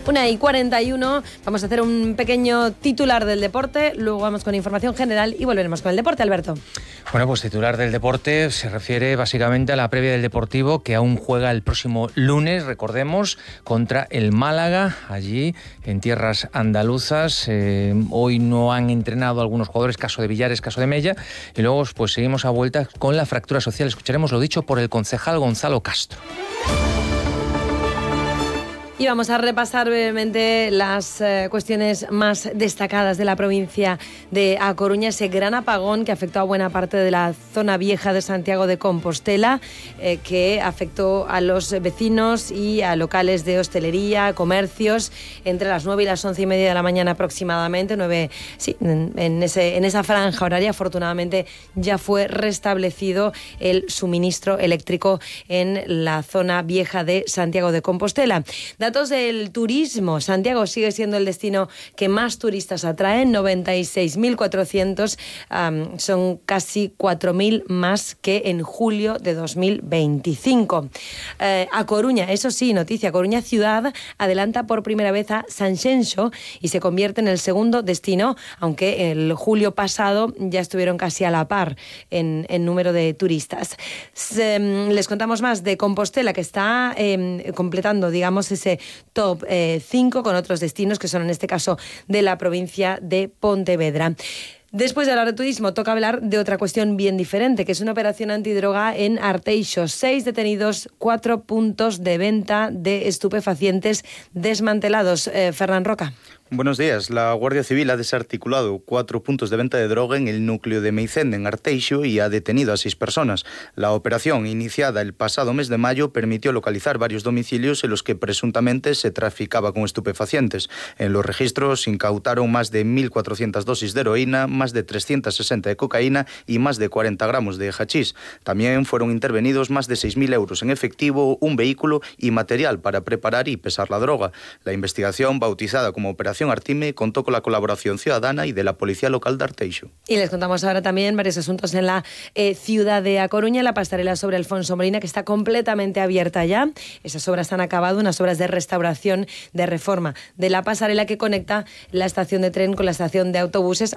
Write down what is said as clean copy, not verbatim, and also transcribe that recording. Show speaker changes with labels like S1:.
S1: 1:41, vamos a hacer un pequeño titular del deporte, luego vamos con información general y volveremos con el deporte, Alberto.
S2: Bueno, pues titular del deporte se refiere básicamente a la previa del Deportivo, que aún juega el próximo lunes, recordemos, contra el Málaga, allí en tierras andaluzas. Hoy no han entrenado algunos jugadores, caso de Villares, caso de Mella, y luego pues seguimos a vuelta con la fractura social. Escucharemos lo dicho por el concejal Gonzalo Castro.
S1: Y vamos a repasar brevemente las cuestiones más destacadas de la provincia de A Coruña, ese gran apagón que afectó a buena parte de la zona vieja de Santiago de Compostela, que afectó a los vecinos y a locales de hostelería, comercios, entre las 9 y las 11:30 de la mañana aproximadamente. En esa franja horaria, afortunadamente, ya fue restablecido el suministro eléctrico en la zona vieja de Santiago de Compostela. Datos del turismo. Santiago sigue siendo el destino que más turistas atrae, 96.400, son casi 4.000 más que en julio de 2025. A Coruña, eso sí, noticia, Coruña ciudad adelanta por primera vez a Sanxenxo y se convierte en el segundo destino, aunque el julio pasado ya estuvieron casi a la par en número de turistas. Les contamos más de Compostela, que está completando, digamos, ese top 5 con otros destinos que son en este caso de la provincia de Pontevedra. Después de hablar de turismo, toca hablar de otra cuestión bien diferente, que es una operación antidroga en Arteixo. 6 detenidos, 4 puntos de venta de estupefacientes desmantelados. Fernán Roca.
S3: Buenos días. La Guardia Civil ha desarticulado 4 puntos de venta de droga en el núcleo de Meicende, en Arteixo, y ha detenido a 6 personas. La operación, iniciada el pasado mes de mayo, permitió localizar varios domicilios en los que presuntamente se traficaba con estupefacientes. En los registros incautaron más de 1.400 dosis de heroína, más de 360 de cocaína y más de 40 gramos de hachís. También fueron intervenidos más de 6.000 euros en efectivo, un vehículo y material para preparar y pesar la droga. La investigación, bautizada como Operación Artime, contó con la colaboración ciudadana y de la Policía Local de Arteixo.
S1: Y les contamos ahora también varios asuntos en la ciudad de A Coruña. La pasarela sobre Alfonso Molina, que está completamente abierta ya. Esas obras han acabado, unas obras de restauración, de reforma de la pasarela que conecta la estación de tren con la estación de autobuses.